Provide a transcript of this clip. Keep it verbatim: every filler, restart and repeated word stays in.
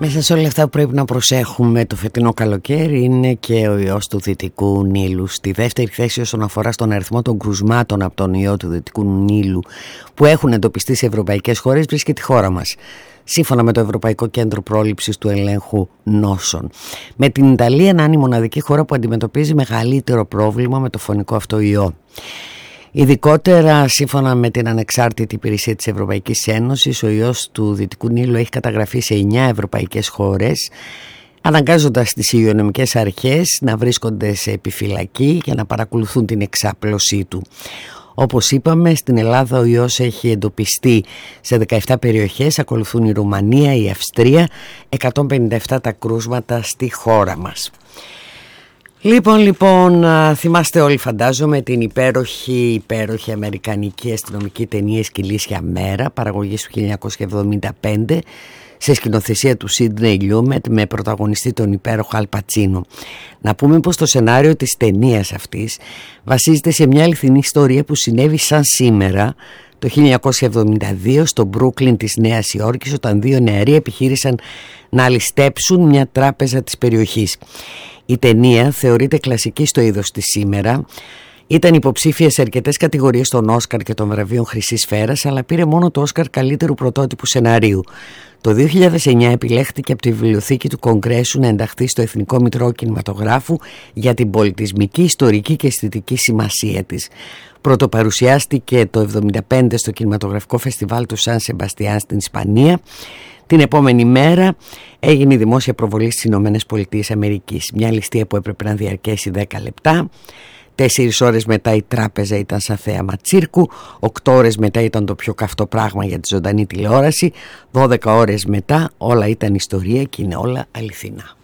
Μέσα σε όλα αυτά που πρέπει να προσέχουμε το φετινό καλοκαίρι είναι και ο ιός του Δυτικού Νείλου. Στη δεύτερη θέση όσον αφορά στον αριθμό των κρουσμάτων από τον ιό του Δυτικού Νείλου που έχουν εντοπιστεί σε ευρωπαϊκές χώρες βρίσκεται η χώρα μας, σύμφωνα με το Ευρωπαϊκό Κέντρο Πρόληψης του Ελέγχου Νόσων. Με την Ιταλία να είναι η μοναδική χώρα που αντιμετωπίζει μεγαλύτερο πρόβλημα με το φωνικό αυτό ιό. Ειδικότερα, σύμφωνα με την ανεξάρτητη υπηρεσία της Ευρωπαϊκής Ένωσης, ο ιός του Δυτικού Νείλου έχει καταγραφεί σε εννιά ευρωπαϊκές χώρες, αναγκάζοντας τις υγειονομικές αρχές να βρίσκονται σε επιφυλακή και να παρακολουθούν την εξάπλωσή του. Όπως είπαμε, στην Ελλάδα ο ιός έχει εντοπιστεί σε δεκαεπτά περιοχές, ακολουθούν η Ρουμανία, η Αυστρία, εκατόν πενήντα επτά τα κρούσματα στη χώρα μας. Λοιπόν, λοιπόν, θυμάστε όλοι φαντάζομαι την υπέροχη, υπέροχη αμερικανική αστυνομική ταινία «Σκυλίσια Μέρα», παραγωγής του χίλια εννιακόσια εβδομήντα πέντε, σε σκηνοθεσία του Σίντνεϊ Λιούμετ με πρωταγωνιστή τον υπέροχο Αλ Πατσίνο. Να πούμε πως το σενάριο της ταινίας αυτής βασίζεται σε μια αληθινή ιστορία που συνέβη σαν σήμερα το χίλια εννιακόσια εβδομήντα δύο στο Μπρούκλιν της Νέας Υόρκης, όταν δύο νεαροί επιχείρησαν να ληστέψουν μια τράπεζα της περιοχής. Η ταινία θεωρείται κλασική στο είδος της σήμερα. Ήταν υποψήφια σε αρκετές κατηγορίες των Όσκαρ και των βραβείων Χρυσής Σφαίρας, αλλά πήρε μόνο το Όσκαρ καλύτερου πρωτότυπου σεναρίου. Το δύο χιλιάδες εννιά επιλέχθηκε από τη βιβλιοθήκη του Κογκρέσου να ενταχθεί στο Εθνικό Μητρό Κινηματογράφου για την πολιτισμική, ιστορική και αισθητική σημασία της. Πρωτοπαρουσιάστηκε το εβδομήντα πέντε στο κινηματογραφικό φεστιβάλ του Σαν Σεμπαστιάν στην Ισπανία. Την επόμενη μέρα έγινε η δημόσια προβολή στις Ηνωμένες Πολιτείες Αμερικής. Μια ληστεία που έπρεπε να διαρκέσει δέκα λεπτά. Τέσσερις ώρες μετά η τράπεζα ήταν σαν θέαμα τσίρκου. Οκτώ ώρες μετά ήταν το πιο καυτό πράγμα για τη ζωντανή τηλεόραση. Δώδεκα ώρες μετά όλα ήταν ιστορία και είναι όλα αληθινά.